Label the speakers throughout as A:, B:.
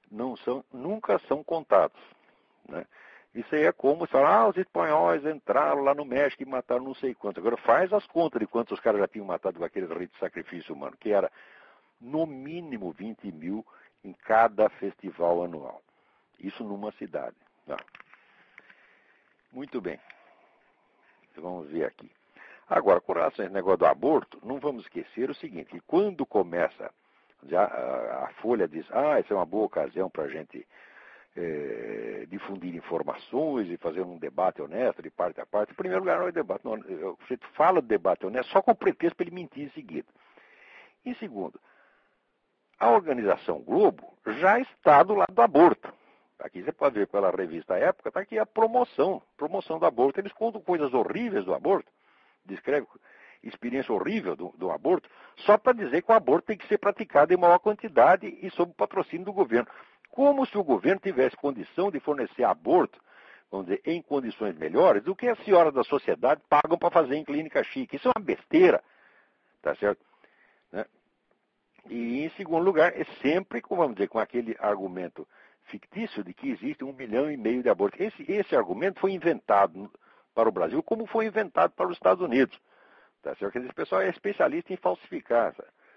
A: nunca são contados, né? Isso aí é como falar, os espanhóis entraram lá no México e mataram não sei quantos. Agora faz as contas de quantos os caras já tinham matado com aquele rito de sacrifício humano, que era no mínimo 20 mil em cada festival anual. Isso numa cidade. Tá? Muito bem. Vamos ver aqui. Agora, com relação a esse negócio do aborto, não vamos esquecer o seguinte, que quando começa, já a Folha diz, essa é uma boa ocasião para a gente difundir informações e fazer um debate honesto de parte a parte. Em primeiro lugar, não é debate, não, você fala de debate honesto só com pretexto para ele mentir em seguida. Em segundo, a organização Globo já está do lado do aborto. Aqui você pode ver pela revista Época, está aqui a promoção do aborto. Eles contam coisas horríveis do aborto, descreve experiência horrível do aborto, só para dizer que o aborto tem que ser praticado em maior quantidade e sob o patrocínio do governo. Como se o governo tivesse condição de fornecer aborto, vamos dizer, em condições melhores do que as senhoras da sociedade pagam para fazer em clínica chique. Isso é uma besteira, tá certo? Né? E, em segundo lugar, é sempre, vamos dizer, com aquele argumento fictício de que existe 1,5 milhão de abortos. Esse argumento foi inventado para o Brasil como foi inventado para os Estados Unidos. Tá certo? Quer dizer, esse pessoal é especialista em falsificar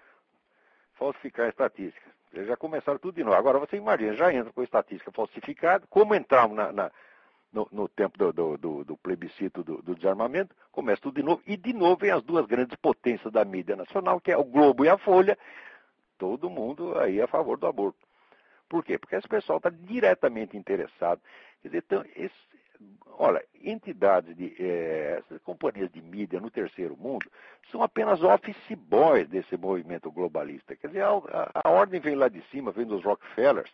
A: estatísticas. Eles já começaram tudo de novo. Agora, você imagina, já entra com estatística falsificada, como entramos no tempo do plebiscito do desarmamento, começa tudo de novo, e de novo vem as duas grandes potências da mídia nacional, que é o Globo e a Folha, todo mundo aí a favor do aborto. Por quê? Porque esse pessoal está diretamente interessado. Quer dizer, então, olha, entidades, essas companhias de mídia no terceiro mundo são apenas office boys desse movimento globalista. Quer dizer, a ordem vem lá de cima, vem dos Rockefellers,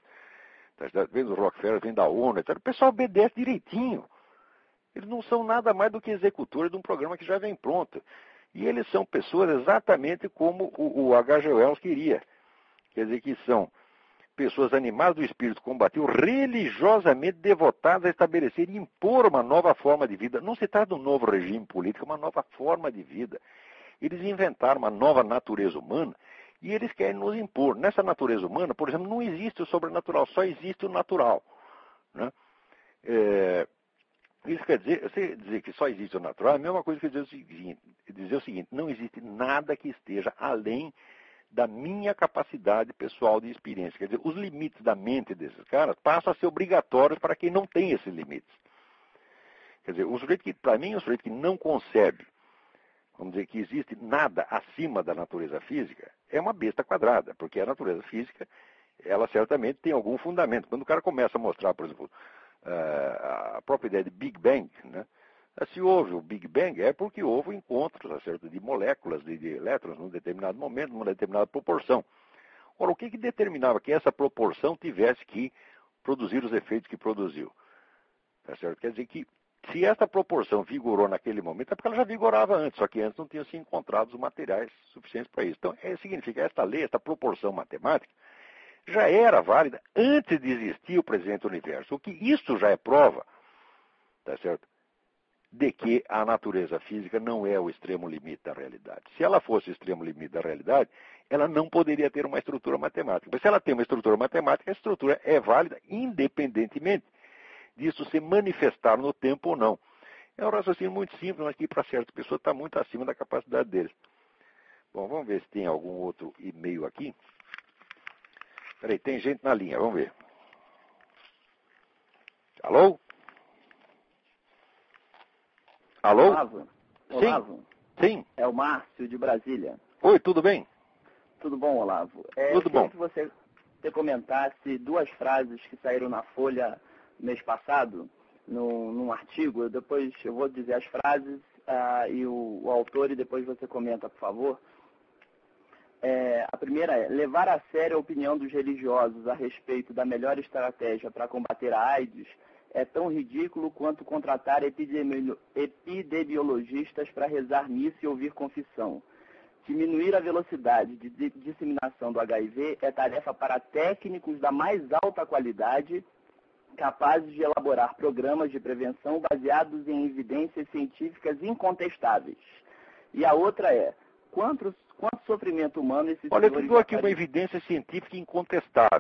A: vem da ONU, etc. O pessoal obedece direitinho. Eles não são nada mais do que executores de um programa que já vem pronto. E eles são pessoas exatamente como o H.G. Wells queria. Quer dizer, que são pessoas animadas do espírito combativo, religiosamente devotadas a estabelecer e impor uma nova forma de vida. Não se trata de um novo regime político, é uma nova forma de vida. Eles inventaram uma nova natureza humana e eles querem nos impor. Nessa natureza humana, por exemplo, não existe o sobrenatural, só existe o natural. Né? Isso quer dizer, você dizer que só existe o natural é a mesma coisa que dizer o seguinte, não existe nada que esteja além da minha capacidade pessoal de experiência. Quer dizer, os limites da mente desses caras passam a ser obrigatórios para quem não tem esses limites. Quer dizer, para mim, o sujeito que não concebe, vamos dizer, que existe nada acima da natureza física, é uma besta quadrada, porque a natureza física, ela certamente tem algum fundamento. Quando o cara começa a mostrar, por exemplo, a própria ideia de Big Bang, né? Se houve o Big Bang, é porque houve encontros, acerto, de moléculas, de elétrons, num determinado momento, numa determinada proporção. Ora, o que determinava que essa proporção tivesse que produzir os efeitos que produziu? Tá certo? Quer dizer que, se essa proporção vigorou naquele momento, é porque ela já vigorava antes, só que antes não tinham se encontrado os materiais suficientes para isso. Então, significa, esta lei, esta proporção matemática, já era válida antes de existir o presente universo. O que isso já é prova, tá certo? De que a natureza física não é o extremo limite da realidade. Se ela fosse o extremo limite da realidade, ela não poderia ter uma estrutura matemática. Mas se ela tem uma estrutura matemática, a estrutura é válida independentemente disso se manifestar no tempo ou não. É um raciocínio muito simples, mas que para certas pessoas está muito acima da capacidade deles. Bom, vamos ver se tem algum outro e-mail aqui. Peraí, tem gente na linha, vamos ver. Alô? Alô?
B: Olavo. Olavo.
A: Sim.
B: É o Márcio, de Brasília.
A: Oi, tudo bem?
B: Tudo bom, Olavo?
A: Tudo bom.
B: Eu queria que você comentasse duas frases que saíram na Folha mês passado, num artigo. Depois eu vou dizer as frases e o autor, e depois você comenta, por favor. A primeira é: levar a sério a opinião dos religiosos a respeito da melhor estratégia para combater a AIDS é tão ridículo quanto contratar epidemiologistas para rezar missa e ouvir confissão. Diminuir a velocidade de disseminação do HIV é tarefa para técnicos da mais alta qualidade, capazes de elaborar programas de prevenção baseados em evidências científicas incontestáveis. E a outra é: quanto sofrimento humano esses
A: Olha, eu te dou aqui uma evidência científica incontestável.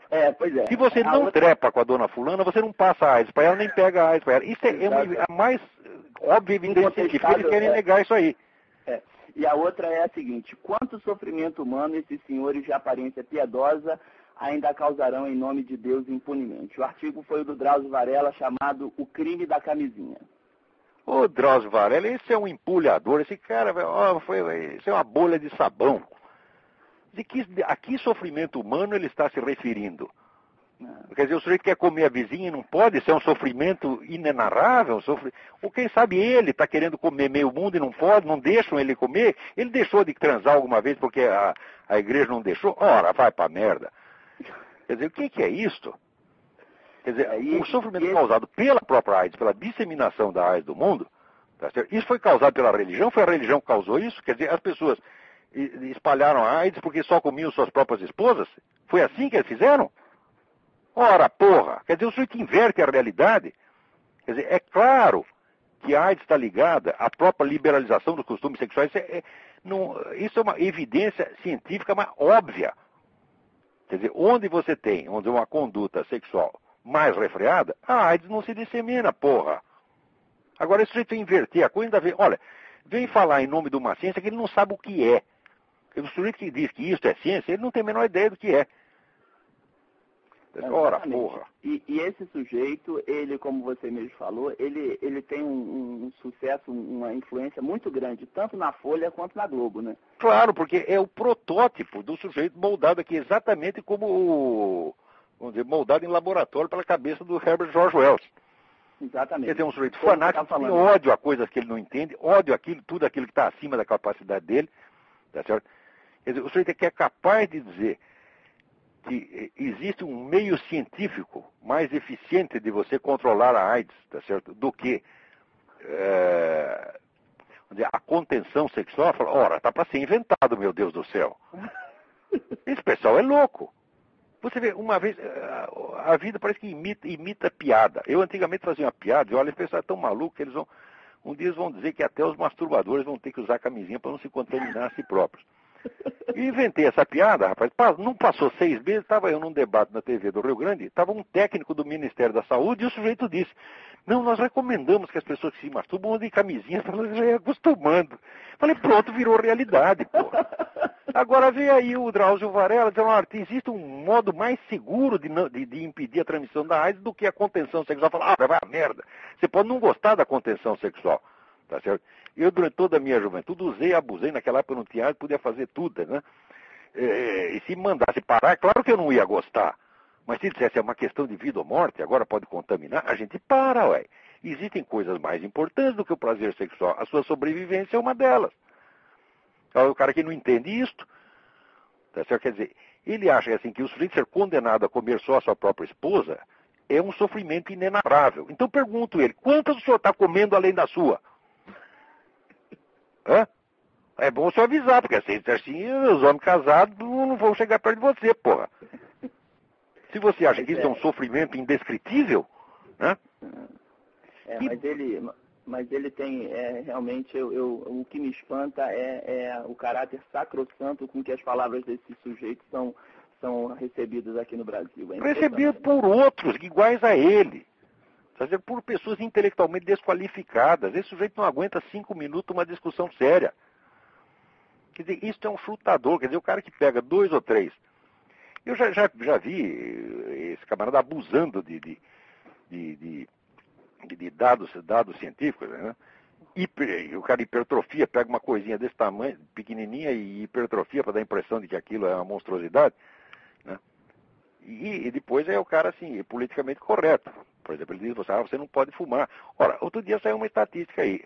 B: Pois é.
A: Se você não trepa com a dona fulana, você não passa a AIDS para ela, nem pega a AIDS para ela. Isso é a mais óbvia evidência científica. Eles querem negar isso aí.
B: E a outra é a seguinte: quanto sofrimento humano esses senhores de aparência piedosa ainda causarão em nome de Deus impunemente? O artigo foi o do Drauzio Varela, chamado O Crime da Camisinha.
A: Ô, Drauzio Varela, esse é um empulhador, esse cara, isso é uma bolha de sabão. A que sofrimento humano ele está se referindo? Quer dizer, o sujeito quer comer a vizinha e não pode, isso é um sofrimento inenarrável. Ou quem sabe ele está querendo comer meio mundo e não pode, não deixam ele comer. Ele deixou de transar alguma vez porque a igreja não deixou? Ora, vai pra merda. Quer dizer, o que é isto? Quer dizer, o sofrimento causado pela própria AIDS, pela disseminação da AIDS do mundo, tá certo? Isso foi causado pela religião? Foi a religião que causou isso? Quer dizer, as pessoas espalharam a AIDS porque só comiam suas próprias esposas? Foi assim que eles fizeram? Ora, porra! Quer dizer, o sujeito inverte a realidade. Quer dizer, é claro que a AIDS está ligada à própria liberalização dos costumes sexuais. Isso é uma evidência científica, mas óbvia. Quer dizer, onde uma conduta sexual mais refreada, a AIDS não se dissemina, porra. Agora, esse sujeito inverter a coisa, vem falar em nome de uma ciência que ele não sabe o que é. O sujeito que diz que isso é ciência, ele não tem a menor ideia do que é. Ora, porra.
B: E esse sujeito, ele, como você mesmo falou, ele tem um sucesso, uma influência muito grande, tanto na Folha quanto na Globo, né?
A: Claro, porque é o protótipo do sujeito moldado aqui, exatamente como moldado em laboratório pela cabeça do Herbert George Wells.
B: Exatamente.
A: Quer dizer, um sujeito fanático, que tem ódio a coisas que ele não entende, ódio tudo aquilo que está acima da capacidade dele, tá certo? Quer dizer, o sujeito que é capaz de dizer que existe um meio científico mais eficiente de você controlar a AIDS, tá certo? Do que a contenção sexual. Ora, tá para ser inventado, meu Deus do céu. Esse pessoal é louco. Você vê, uma vez, a vida parece que imita piada. Eu antigamente fazia uma piada, e olha, esse pessoal é tão maluco que um dia eles vão dizer que até os masturbadores vão ter que usar camisinha para não se contaminar a si próprios. E inventei essa piada, rapaz. Não passou 6 meses, estava eu num debate na TV do Rio Grande, estava um técnico do Ministério da Saúde e o sujeito disse: não, nós recomendamos que as pessoas que se masturbam usem camisinha para elas já ir acostumando. Falei, pronto, virou realidade, pô. Agora vem aí o Drauzio Varela dizendo: existe um modo mais seguro de impedir a transmissão da AIDS do que a contenção sexual. Fala, vai a merda. Você pode não gostar da contenção sexual, tá certo? Eu, durante toda a minha juventude, usei e abusei. Naquela época eu não tinha AIDS, podia fazer tudo, né? E se mandasse parar, é claro que eu não ia gostar. Mas se dissesse é uma questão de vida ou morte, agora pode contaminar, a gente para, ué. Existem coisas mais importantes do que o prazer sexual. A sua sobrevivência é uma delas. O cara que não entende isto, tá certo? Quer dizer, ele acha assim, que o sujeito ser condenado a comer só a sua própria esposa é um sofrimento inenarrável. Então pergunto ele, quantas o senhor está comendo além da sua? Hã? É bom o senhor avisar, porque assim, os homens casados não vão chegar perto de você, porra. Se você acha que isso é um sofrimento indescritível, né?
B: Mas ele tem, realmente, o que me espanta é o caráter sacrossanto com que as palavras desses sujeitos são recebidas aqui no Brasil.
A: Recebido por outros iguais a ele. Quer dizer, por pessoas intelectualmente desqualificadas. Esse sujeito não aguenta 5 minutos uma discussão séria. Quer dizer, isso é um chutador. Quer dizer, o cara que pega 2 ou 3. Eu já vi esse camarada abusando de dados científicos, né? O cara hipertrofia, pega uma coisinha desse tamanho, pequenininha, e hipertrofia para dar a impressão de que aquilo é uma monstruosidade, né? E depois é o cara, assim, politicamente correto. Por exemplo, ele diz, você não pode fumar. Ora, outro dia saiu uma estatística aí.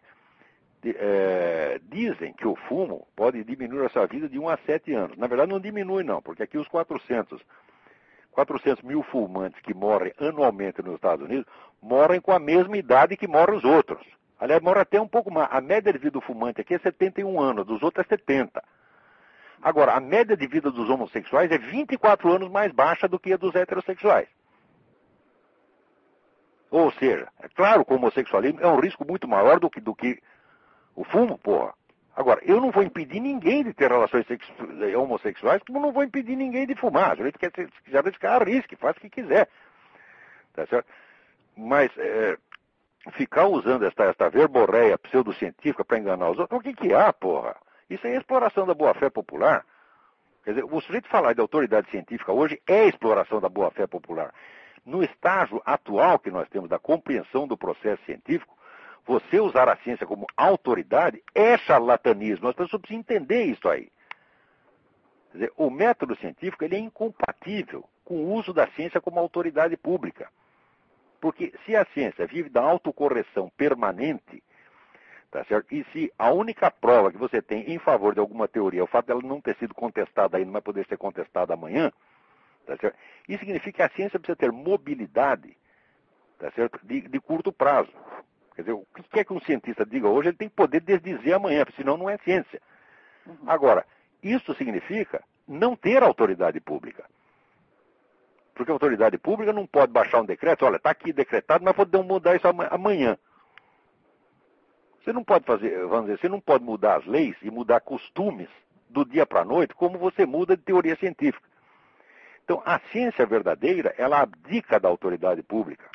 A: Dizem que o fumo pode diminuir a sua vida de 1 a 7 anos. Na verdade, não diminui, não, porque aqui os 400 mil fumantes que morrem anualmente nos Estados Unidos morrem com a mesma idade que morrem os outros. Aliás, morre até um pouco mais. A média de vida do fumante aqui é 71 anos, dos outros é 70. Agora, a média de vida dos homossexuais é 24 anos mais baixa do que a dos heterossexuais. Ou seja, é claro que o homossexualismo é um risco muito maior do que o fumo, porra. Agora, eu não vou impedir ninguém de ter relações homossexuais, como não vou impedir ninguém de fumar. Se quiser arriscar, arrisque, faça o que quiser. Tá certo? Mas ficar usando esta verborreia pseudocientífica para enganar os outros, o que há, porra? Isso é exploração da boa-fé popular. Quer dizer, o sujeito falar de autoridade científica hoje é exploração da boa-fé popular. No estágio atual que nós temos da compreensão do processo científico, você usar a ciência como autoridade é charlatanismo. As pessoas precisam entender isso aí. Quer dizer, o método científico ele é incompatível com o uso da ciência como autoridade pública. Porque se a ciência vive da autocorreção permanente, tá certo? E se a única prova que você tem em favor de alguma teoria é o fato dela não ter sido contestada ainda, mas poder ser contestada amanhã, tá certo? Isso significa que a ciência precisa ter mobilidade, tá certo? De curto prazo. Quer dizer, o que quer que um cientista diga hoje, ele tem que poder desdizer amanhã, porque senão não é ciência. Agora, isso significa não ter autoridade pública. Porque a autoridade pública não pode baixar um decreto, olha, está aqui decretado, mas podemos mudar isso amanhã. Você não pode fazer, vamos dizer, você não pode mudar as leis e mudar costumes do dia para a noite, como você muda de teoria científica. Então, a ciência verdadeira, ela abdica da autoridade pública.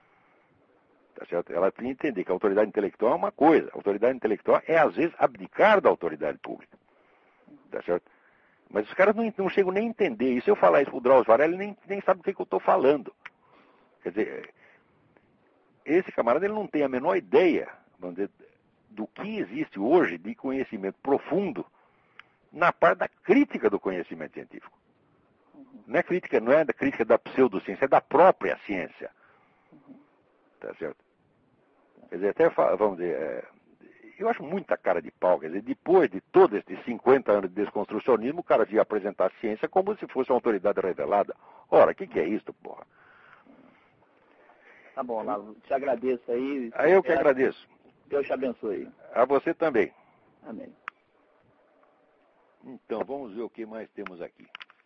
A: Tá certo? Ela tem que entender que a autoridade intelectual é uma coisa. A autoridade intelectual é, às vezes, abdicar da autoridade pública. Tá certo? Mas os caras não chegam nem a entender. E se eu falar isso pro Drauzio Varela, ele nem sabe o que eu estou falando. Quer dizer, esse camarada ele não tem a menor ideia, vamos dizer, do que existe hoje de conhecimento profundo na parte da crítica do conhecimento científico. Não é da crítica da pseudociência, é da própria ciência. Tá certo? Quer dizer, até, vamos dizer, eu acho muita cara de pau. Quer dizer, depois de todos esses 50 anos de desconstrucionismo, o cara vinha apresentar a ciência como se fosse uma autoridade revelada. Ora, o que é isso, porra?
B: Tá bom, Olavo, te agradeço aí.
A: Eu que agradeço.
B: Deus te abençoe.
A: A você também.
B: Amém.
A: Então, vamos ver o que mais temos aqui.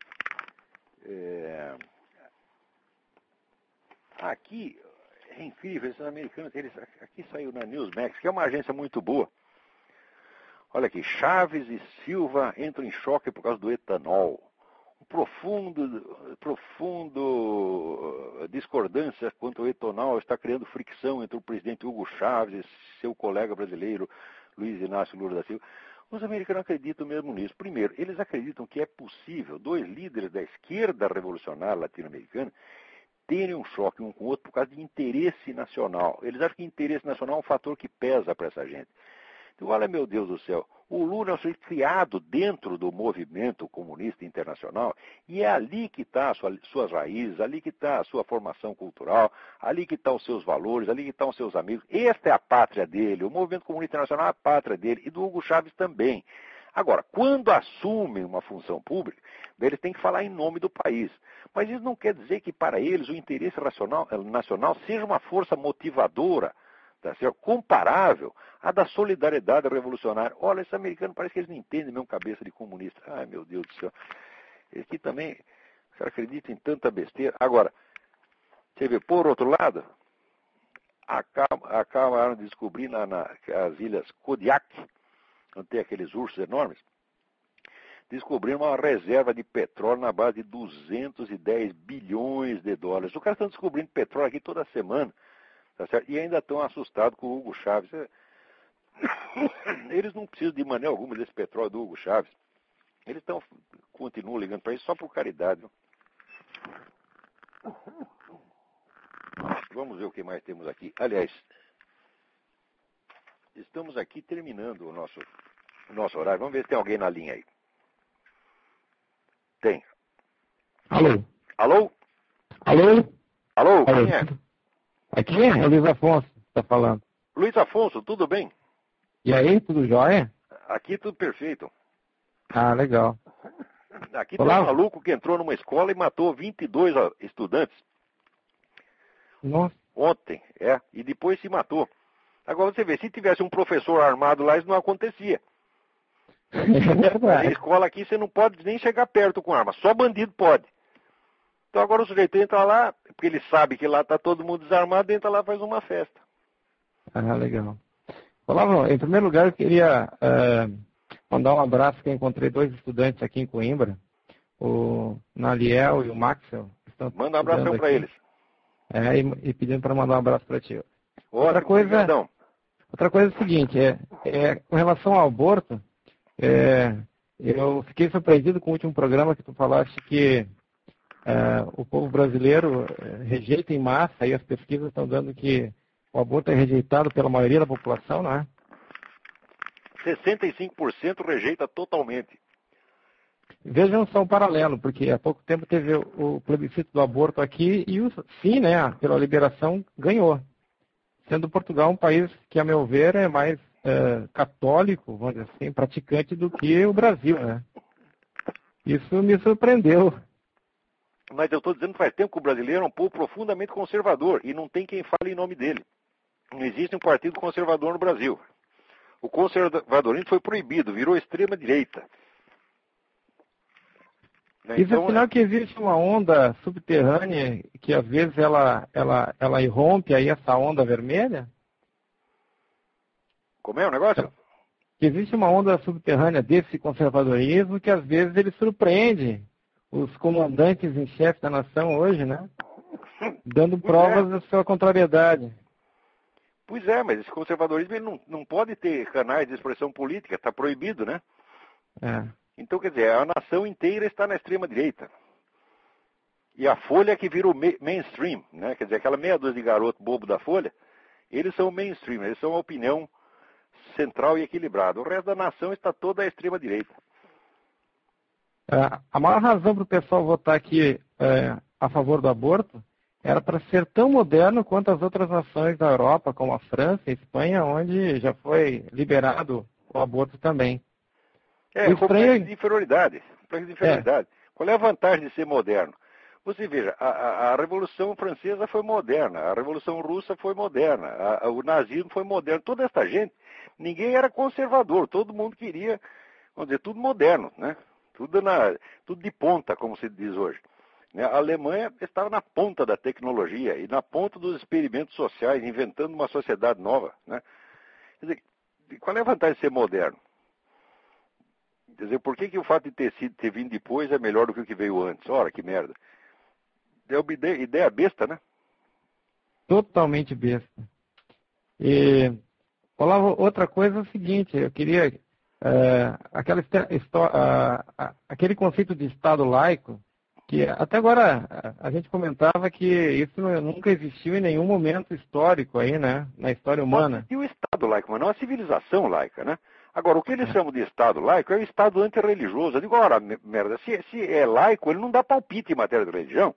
A: Aqui, é incrível, esses americanos, aqui saiu na Newsmax, que é uma agência muito boa. Olha aqui, Chaves e Silva entram em choque por causa do etanol. Profundo discordância quanto ao etanol está criando fricção entre o presidente Hugo Chávez e seu colega brasileiro Luiz Inácio Lula da Silva. Os americanos acreditam mesmo nisso. Primeiro, eles acreditam que é possível dois líderes da esquerda revolucionária latino-americana terem um choque um com o outro por causa de interesse nacional. Eles acham que interesse nacional é um fator que pesa para essa gente. Então, olha, meu Deus do céu, o Lula é um sujeito criado dentro do movimento comunista internacional e é ali que está as suas raízes, ali que está a sua formação cultural, ali que estão os seus valores, ali que estão os seus amigos. Esta é a pátria dele, o movimento comunista internacional é a pátria dele e do Hugo Chávez também. Agora, quando assumem uma função pública, eles têm que falar em nome do país. Mas isso não quer dizer que para eles o interesse nacional seja uma força motivadora, tá certo? Comparável à da solidariedade revolucionária. Olha, esses americanos parece que eles não entendem mesmo cabeça de comunista. Ai, meu Deus do céu. Eles aqui também, os caras acreditam em tanta besteira. Agora, você vê, por outro lado, acabaram de descobrir as ilhas Kodiak, onde tem aqueles ursos enormes, descobriram uma reserva de petróleo na base de 210 bilhões de dólares. Os caras estão descobrindo petróleo aqui toda semana. Tá certo? E ainda estão assustados com o Hugo Chávez. Eles não precisam de maneira alguma desse petróleo do Hugo Chávez. Eles continuam ligando para isso só por caridade. Viu? Vamos ver o que mais temos aqui. Aliás, estamos aqui terminando o nosso horário. Vamos ver se tem alguém na linha aí. Tem.
C: Alô?
A: Alô?
C: Alô?
A: Alô? Quem é?
C: Aqui é Luiz Afonso que está falando.
A: Luiz Afonso, tudo bem?
C: E aí, tudo jóia?
A: Aqui tudo perfeito.
C: Ah, legal.
A: Aqui tem um maluco que entrou numa escola e matou 22 estudantes.
C: Nossa.
A: Ontem, e depois se matou. Agora você vê, se tivesse um professor armado lá, isso não acontecia.
C: É verdade.
A: Na escola aqui você não pode nem chegar perto com arma, só bandido pode. Então agora o sujeito entra lá, porque ele sabe que lá está todo mundo desarmado, entra lá e faz uma festa.
C: Ah, legal. Olavo, em primeiro lugar, eu queria mandar um abraço, que eu encontrei 2 estudantes aqui em Coimbra, o Naliel e o Maxwell.
A: Manda um abração para eles.
C: E pedindo para mandar um abraço para ti. Outra
A: Ótimo,
C: coisa é o seguinte, com relação ao aborto, eu fiquei surpreendido com o último programa que tu falaste que o povo brasileiro rejeita em massa, e as pesquisas estão dando que o aborto é rejeitado pela maioria da população, não é?
A: 65% rejeita totalmente.
C: Vejam só um paralelo, porque há pouco tempo teve o plebiscito do aborto aqui e o sim, né, pela liberação, ganhou. Sendo Portugal um país que, a meu ver, é mais católico, vamos dizer assim, praticante do que o Brasil, né? Isso me surpreendeu.
A: Mas eu estou dizendo que faz tempo que o brasileiro é um povo profundamente conservador e não tem quem fale em nome dele. Não existe um partido conservador no Brasil. O conservadorismo foi proibido, virou extrema-direita.
C: Isso é sinal que existe uma onda subterrânea que às vezes ela irrompe aí essa onda vermelha?
A: Como é o negócio?
C: Existe uma onda subterrânea desse conservadorismo que às vezes ele surpreende os comandantes em chefe da nação hoje, né? Dando provas da sua contrariedade.
A: Pois é, mas esse conservadorismo ele não pode ter canais de expressão política, está proibido, né? Então, quer dizer, a nação inteira está na extrema-direita. E a Folha que vira o mainstream, né? Quer dizer, aquela meia dúzia de garoto bobo da Folha, eles são o mainstream, eles são a opinião central e equilibrada. O resto da nação está toda à extrema-direita.
C: A maior razão para o pessoal votar aqui a favor do aborto era para ser tão moderno quanto as outras nações da Europa, como a França e a Espanha, onde já foi liberado o aborto também.
A: Complexo de inferioridade. Qual é a vantagem de ser moderno? Você veja, a Revolução Francesa foi moderna, a Revolução Russa foi moderna, o nazismo foi moderno. Toda essa gente, ninguém era conservador, todo mundo queria, vamos dizer, tudo moderno, né? Tudo de ponta, como se diz hoje. A Alemanha estava na ponta da tecnologia e na ponta dos experimentos sociais, inventando uma sociedade nova, né? Quer dizer, qual é a vantagem de ser moderno? Quer dizer, por que o fato de ter vindo depois é melhor do que o que veio antes? Ora, que merda. É uma ideia besta, né?
C: Totalmente besta. E, Olavo, outra coisa é o seguinte, eu queria... aquele conceito de Estado laico, que até agora a gente comentava que isso nunca existiu em nenhum momento histórico aí, né? Na história humana.
A: E o Estado laico, mas não a civilização laica, né? Agora, o que eles chamam de Estado laico é o Estado antirreligioso. Eu digo, ora, merda, se é laico, ele não dá palpite em matéria de religião.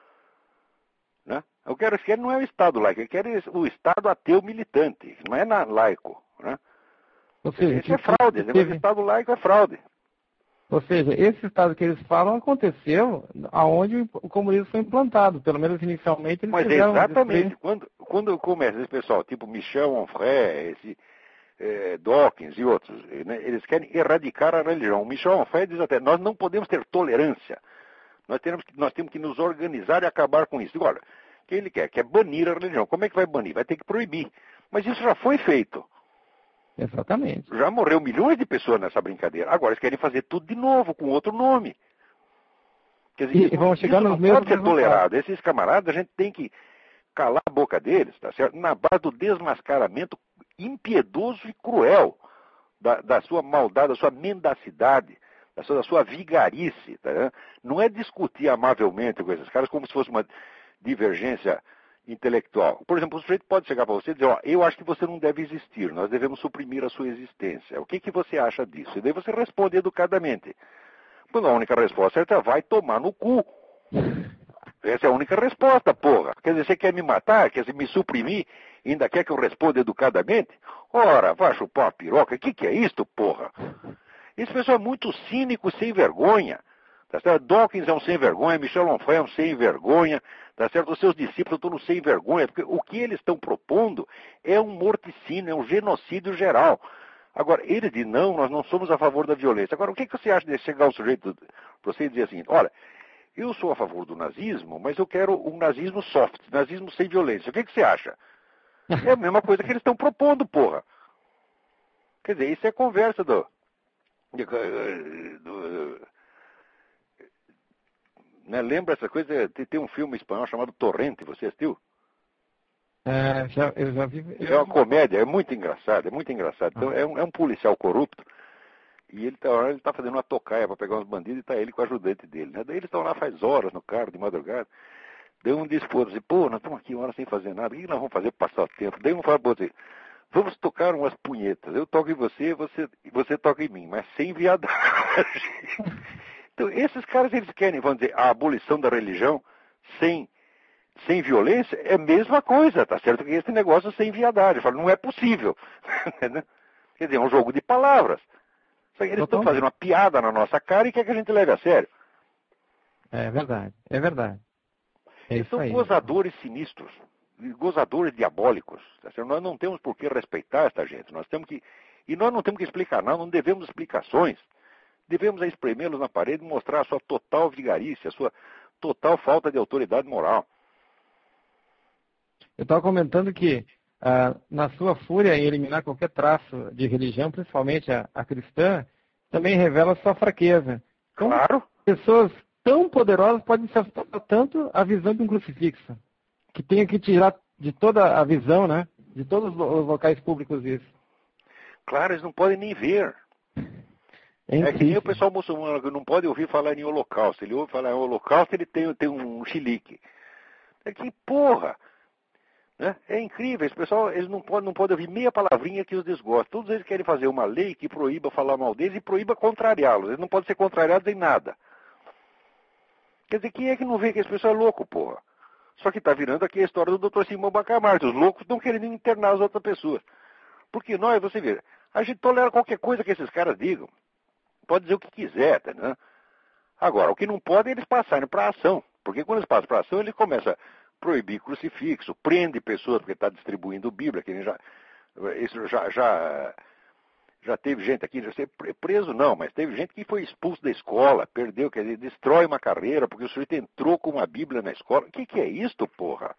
A: Né? O que eles querem não é o Estado laico, eles querem o Estado ateu militante, não é laico. Né?
C: Ou seja,
A: isso é fraude, o Estado laico é fraude.
C: Ou seja, esse Estado que eles falam aconteceu aonde o comunismo foi implantado, pelo menos inicialmente.
A: Mas é exatamente, quando começa esse pessoal, tipo Michel Onfray, Dawkins e outros, né, eles querem erradicar a religião. O Michel Onfray diz até, nós não podemos ter tolerância, nós temos que nos organizar e acabar com isso. Agora, o que ele quer? Quer banir a religião. Como é que vai banir? Vai ter que proibir. Mas isso já foi feito.
C: Exatamente.
A: Já morreu milhões de pessoas nessa brincadeira. Agora eles querem fazer tudo de novo, com outro nome. Quer dizer,
C: vão chegar nos mesmos
A: pode ser tolerado. Esses camaradas, a gente tem que calar a boca deles, tá certo? Na base do desmascaramento impiedoso e cruel da sua maldade, da sua mendacidade, da sua vigarice. Tá? Não é discutir amavelmente com esses caras como se fosse uma divergência intelectual. Por exemplo, o sujeito pode chegar para você e dizer, eu acho que você não deve existir, nós devemos suprimir a sua existência. O que você acha disso? E daí você responde educadamente. Pois a única resposta certa é, vai tomar no cu. Essa é a única resposta, porra. Quer dizer, você quer me matar, quer me suprimir, ainda quer que eu responda educadamente? Ora, vai chupar uma piroca, o que é isto, porra? Esse pessoal é muito cínico, sem vergonha. Tá certo? Dawkins é um sem vergonha, Michel Onfray é um sem vergonha, tá certo? Os seus discípulos estão no sem vergonha, porque o que eles estão propondo é um morticínio, é um genocídio geral. Agora, ele diz, não, nós não somos a favor da violência. Agora, o que você acha de chegar o sujeito para você e dizer assim, olha, eu sou a favor do nazismo, mas eu quero um nazismo soft, nazismo sem violência. O que você acha? É a mesma coisa que eles estão propondo, porra. Quer dizer, isso é conversa né, lembra essa coisa? Tem um filme espanhol chamado Torrente, você assistiu?
C: Eu já vi.
A: É uma comédia, é muito engraçado, é muito engraçado. Então, é um policial corrupto e ele tá fazendo uma tocaia para pegar uns bandidos e tá ele com o ajudante dele. Né? Daí eles estão lá faz horas no carro, de madrugada. Daí um diz pro outro assim, pô, nós estamos aqui uma hora sem fazer nada, o que nós vamos fazer para passar o tempo? Daí um fala pro outro assim, vamos tocar umas punhetas. Eu toco em você, você toca em mim, mas sem viadagem. Então, esses caras, eles querem, vamos dizer, a abolição da religião sem violência é a mesma coisa, tá certo? Que esse negócio sem viadagem. Falo, não é possível. Quer dizer, é um jogo de palavras. Só que eles estão fazendo uma piada na nossa cara e quer que a gente leve a sério.
C: É verdade, é verdade.
A: Eles são gozadores sinistros, gozadores diabólicos. Tá certo? Nós não temos por que respeitar essa gente. E nós não temos que explicar nada, não devemos explicações. Devemos espremê-los na parede e mostrar a sua total vigarice, a sua total falta de autoridade moral.
C: Eu estava comentando que, na sua fúria em eliminar qualquer traço de religião, principalmente a cristã, também revela sua fraqueza. Como
A: claro.
C: Pessoas tão poderosas podem se assustar tanto a visão de um crucifixo, que tem que tirar de toda a visão, né? De todos os locais públicos isso.
A: Claro, eles não podem nem ver. É que nem o pessoal muçulmano que não pode ouvir falar em holocausto. Ele ouve falar em holocausto, ele tem um chilique. É que porra! Né? É incrível, esse pessoal eles não podem ouvir meia palavrinha que os desgosta. Todos eles querem fazer uma lei que proíba falar mal deles e proíba contrariá-los. Eles não podem ser contrariados em nada. Quer dizer, quem é que não vê que esse pessoal é louco, porra? Só que está virando aqui a história do Dr. Simão Bacamarte. Os loucos estão querendo internar as outras pessoas. Porque nós, você vê, a gente tolera qualquer coisa que esses caras digam. Pode dizer o que quiser, tá, né? Agora, o que não pode é eles passarem para a ação. Porque quando eles passam para a ação, eles começam a proibir crucifixo, prende pessoas porque está distribuindo Bíblia. Que já teve gente aqui, já ser preso não, mas teve gente que foi expulso da escola, perdeu, quer dizer, destrói uma carreira porque o sujeito entrou com uma Bíblia na escola. O que é isto, porra?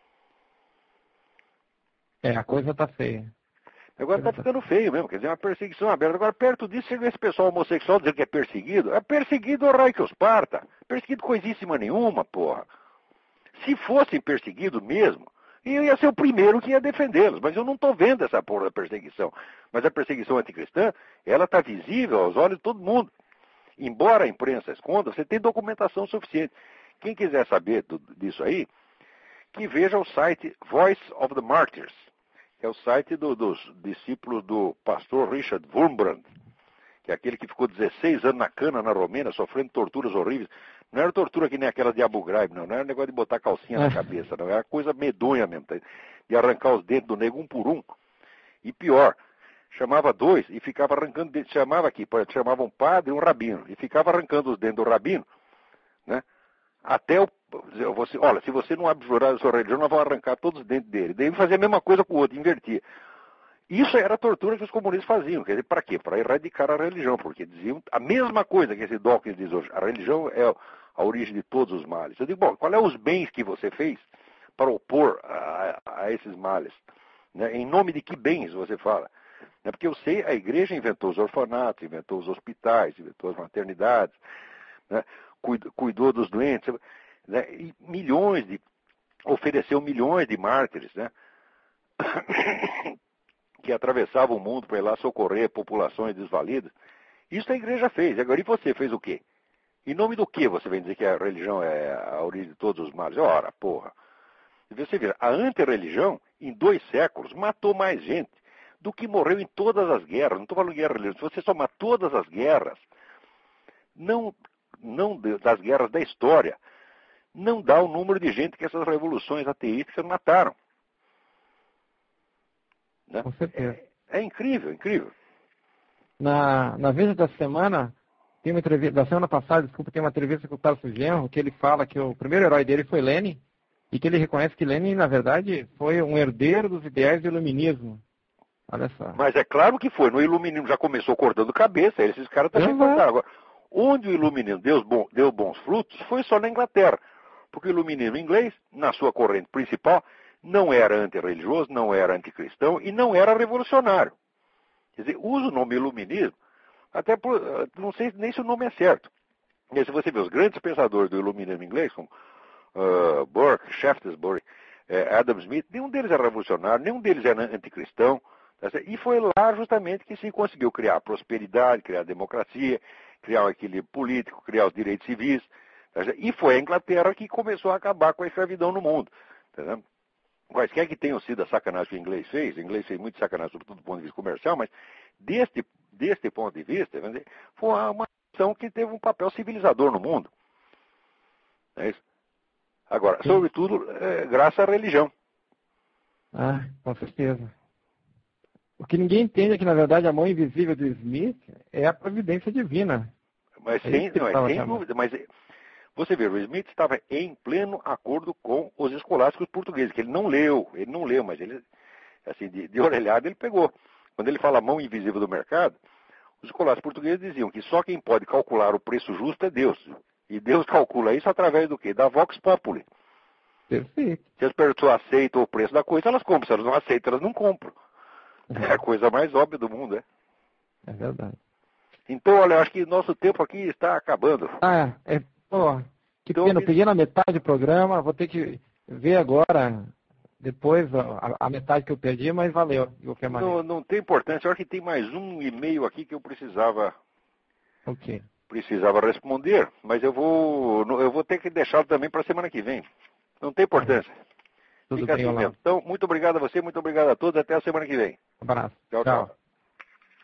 C: A coisa tá feia.
A: Agora está ficando feio mesmo, quer dizer, uma perseguição aberta. Agora, perto disso, chega esse pessoal homossexual dizendo que é perseguido. É perseguido o raio que os parta. Perseguido coisíssima nenhuma, porra. Se fossem perseguidos mesmo, eu ia ser o primeiro que ia defendê-los. Mas eu não estou vendo essa porra da perseguição. Mas a perseguição anticristã, ela está visível aos olhos de todo mundo. Embora a imprensa esconda, você tem documentação suficiente. Quem quiser saber disso aí, que veja o site Voice of the Martyrs. É o site dos discípulos do pastor Richard Wurmbrand, que é aquele que ficou 16 anos na cana na Romênia, sofrendo torturas horríveis. Não era tortura que nem aquela de Abu Ghraib, não era negócio de botar calcinha na cabeça, não. Era coisa medonha mesmo, de arrancar os dentes do nego um por um. E pior, chamava dois e ficava arrancando dentes, chamava um padre e um rabino, e ficava arrancando os dentes do rabino, né? Até olha, se você não abjurar a sua religião, nós vamos arrancar todos os dentes dele. Daí fazia a mesma coisa com o outro, invertia. Isso era a tortura que os comunistas faziam. Quer dizer, para quê? Para erradicar a religião, porque diziam a mesma coisa que esse Dawkins diz hoje. A religião é a origem de todos os males. Eu digo, bom, qual é os bens que você fez para opor a esses males? Né? Em nome de que bens você fala? Né? Porque eu sei, a igreja inventou os orfanatos, inventou os hospitais, inventou as maternidades, né? Cuidou dos doentes, né? E ofereceu milhões de mártires, né? Que atravessavam o mundo para ir lá socorrer populações desvalidas. Isso a igreja fez. Agora, e você fez o quê? Em nome do que você vem dizer que a religião é a origem de todos os males? Ora, porra. E você vê, a antirreligião, em 2 séculos, matou mais gente do que morreu em todas as guerras. Não estou falando de guerra religiosa. Se você somar todas as guerras, não das guerras da história, não dá o número de gente que essas revoluções ateístas mataram. Né?
C: Com certeza.
A: É incrível, incrível.
C: Na Veja da Semana, tem uma entrevista, da semana passada, desculpa, tem uma entrevista com o Tarso Genro, que ele fala que o primeiro herói dele foi Lenin, e que ele reconhece que Lenin, na verdade, foi um herdeiro dos ideais do iluminismo. Olha só.
A: Mas é claro que foi. No iluminismo já começou cortando cabeça, esses caras também cortaram. Agora, onde o iluminismo deu bons frutos foi só na Inglaterra. Porque o iluminismo inglês, na sua corrente principal, não era antirreligioso, não era anticristão e não era revolucionário. Quer dizer, usa o nome iluminismo, até por, não sei nem se o nome é certo. E aí, se você vê os grandes pensadores do iluminismo inglês, como Burke, Shaftesbury, Adam Smith, nenhum deles era revolucionário, nenhum deles era anticristão. E foi lá justamente que se conseguiu criar prosperidade, criar democracia, criar um equilíbrio político, criar os direitos civis. E foi a Inglaterra que começou a acabar com a escravidão no mundo. Quaisquer que tenham sido a sacanagem que o inglês fez muito sacanagem, sobretudo do ponto de vista comercial, mas deste ponto de vista, foi uma ação que teve um papel civilizador no mundo. É isso. Agora, sobretudo, graças à religião.
C: Ah, com certeza. O que ninguém entende é que, na verdade, a mão invisível do Smith é a providência divina.
A: Mas sem dúvida. Mas você vê, o Smith estava em pleno acordo com os escolásticos portugueses, que ele não leu, mas ele, assim, de orelhada ele pegou. Quando ele fala mão invisível do mercado, os escolásticos portugueses diziam que só quem pode calcular o preço justo é Deus. E Deus calcula isso através do quê? Da Vox Populi.
C: Perfeito.
A: Se as pessoas aceitam o preço da coisa, elas compram. Se elas não aceitam, elas não compram. É a coisa mais óbvia do mundo, é?
C: É verdade.
A: Então, olha, eu acho que nosso tempo aqui está acabando.
C: Que então, pena, eu peguei na metade do programa, vou ter que ver agora, depois, a metade que eu perdi, mas valeu.
A: Não tem importância, eu acho que tem mais um e-mail aqui que eu precisava responder, mas eu vou ter que deixá-lo também para a semana que vem. Não tem importância.
C: Tudo
A: Fica
C: bem,
A: assim mesmo. Então, muito obrigado a você, muito obrigado a todos, até a semana que vem.
C: Um abraço.
A: Tchau.